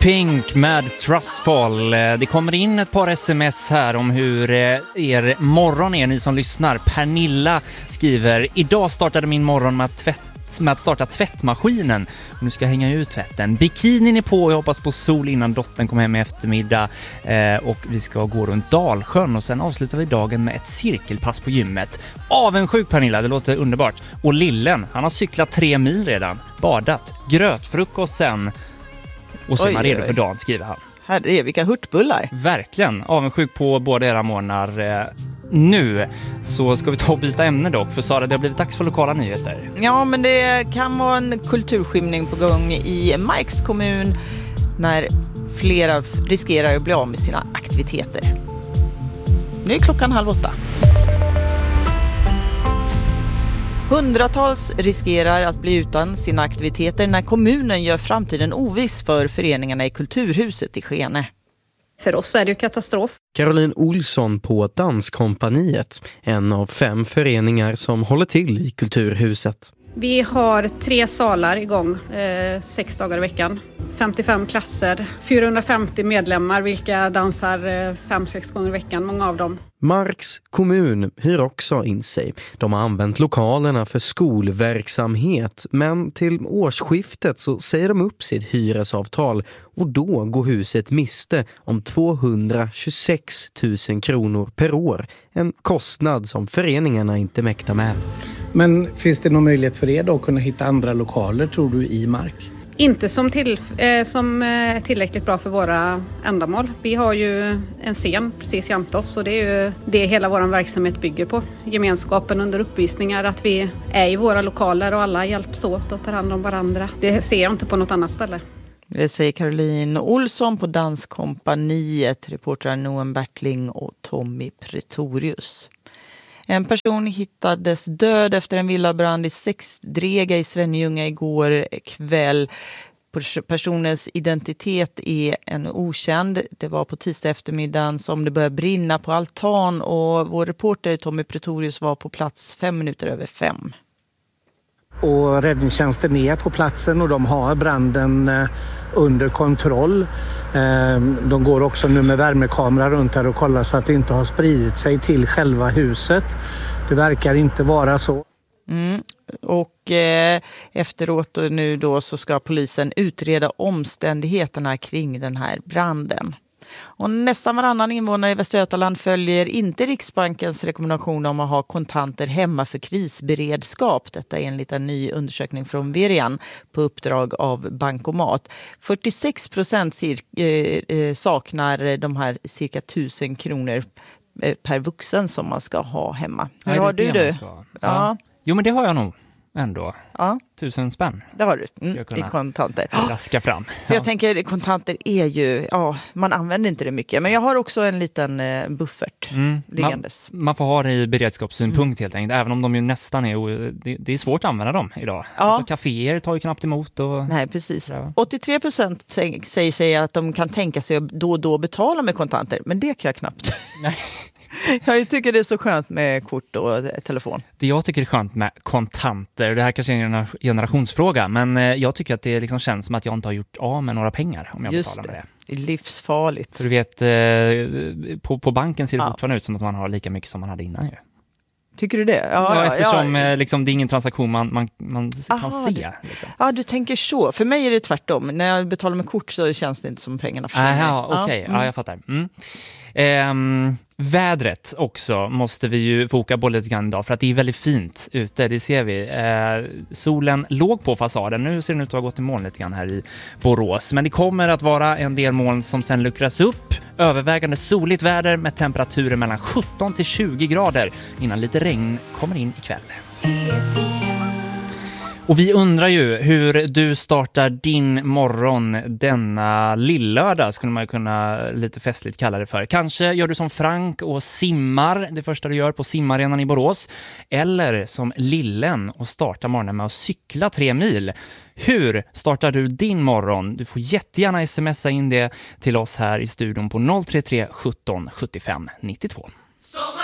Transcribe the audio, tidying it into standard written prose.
Pink med Trustfall. Det kommer in ett par sms här om hur er morgon är, ni som lyssnar. Pernilla skriver: idag startade min morgon med att starta tvättmaskinen. Nu ska jag hänga ut tvätten. Bikinin är på och jag hoppas på sol innan dottern kommer hem i eftermiddag. Och vi ska gå runt Dalsjön och sen avslutar vi dagen med ett cirkelpass på gymmet. Avundsjuk Pernilla, det låter underbart. Och Lillen, han har cyklat 3 mil redan. Badat, grötfrukost sen. Och så är man redo för dagen, skriver han. Herre, vilka hurtbullar. Verkligen, avundsjuk på båda era morgnar. Nu så ska vi ta och byta ämne dock, för Sara, det har blivit dags för lokala nyheter. Ja, men det kan vara en kulturskymning på gång i Marks kommun när flera riskerar att bli av med sina aktiviteter. Nu är klockan 7:30. Hundratals riskerar att bli utan sina aktiviteter när kommunen gör framtiden oviss för föreningarna i Kulturhuset i Skene. För oss är det ju katastrof. Caroline Olsson på Danskompaniet, en av 5 föreningar som håller till i Kulturhuset. Vi har 3 salar igång 6 dagar i veckan. 55 klasser, 450 medlemmar vilka dansar 5-6 gånger i veckan, många av dem. Marks kommun hyr också in sig. De har använt lokalerna för skolverksamhet, men till årsskiftet så säger de upp sitt hyresavtal och då går huset miste om 226 000 kronor per år. En kostnad som föreningarna inte mäktar med. Men finns det någon möjlighet för er då att kunna hitta andra lokaler, tror du, i Mark? Inte som är tillräckligt bra för våra ändamål. Vi har ju en scen precis jämte oss och det är ju det hela vår verksamhet bygger på. Gemenskapen under uppvisningar, att vi är i våra lokaler och alla hjälps åt och tar hand om varandra. Det ser jag inte på något annat ställe. Det säger Caroline Olsson på Danskompaniet, reportrar Noen Bertling och Tommy Pretorius. En person hittades död efter en villabrand i Sexdrega i Svenljunga igår kväll. Personens identitet är en okänd. Det var på tisdag eftermiddagen som det började brinna på altan och vår reporter Tommy Pretorius var på plats 5 minuter över 5. Och räddningstjänsten är på platsen och de har branden under kontroll. De går också nu med värmekamera runt här och kollar så att det inte har spridit sig till själva huset. Det verkar inte vara så. Och efteråt och nu då så ska polisen utreda omständigheterna kring den här branden. Och nästan varannan invånare i Västra Götaland följer inte Riksbankens rekommendation om att ha kontanter hemma för krisberedskap. Detta är enligt en ny undersökning från Verian på uppdrag av Bankomat. 46% saknar de här cirka 1000 kronor per vuxen som man ska ha hemma. Hur har du det? Ja. Jo, men det har jag nog ändå. Ja. 1000 spänn. Det har du i kontanter. Raska fram. För jag tänker, kontanter är ju, man använder inte det mycket. Men jag har också en liten buffert liggandes. Man får ha det i beredskapssynpunkt helt enkelt. Även om de ju nästan är, det är svårt att använda dem idag. Ja. Alltså kaféer tar ju knappt emot. Nej, precis. 83% säger sig att de kan tänka sig att då och då betala med kontanter. Men det kan jag knappt. Nej. Jag tycker det är så skönt med kort och telefon. Det jag tycker är skönt med kontanter, det här kanske är en generationsfråga, men jag tycker att det liksom känns som att jag inte har gjort av med några pengar om jag betalar med det. Det är livsfarligt. För du vet, på banken ser det fortfarande ut som att man har lika mycket som man hade innan ju. Tycker du det? Eftersom liksom, det är ingen transaktion man kan se. Liksom. Ja, du tänker så. För mig är det tvärtom. När jag betalar med kort så känns det inte som pengarna försvinner. Okej. Ja, jag fattar. Vädret också måste vi ju foka på lite grann idag för att det är väldigt fint ute, det ser vi. Solen låg på fasaden, nu ser den ut att ha gått i moln lite grann här i Borås. Men det kommer att vara en del moln som sen luckras upp. Övervägande soligt väder med temperaturer mellan 17 till 20 grader innan lite regn kommer in ikväll. Och vi undrar ju hur du startar din morgon denna lillördag, skulle man kunna lite festligt kalla det för. Kanske gör du som Frank och simmar, det första du gör på simarenan i Borås. Eller som Lillen och startar morgonen med att cykla 3 mil. Hur startar du din morgon? Du får jättegärna smsa in det till oss här i studion på 033 17 75 92.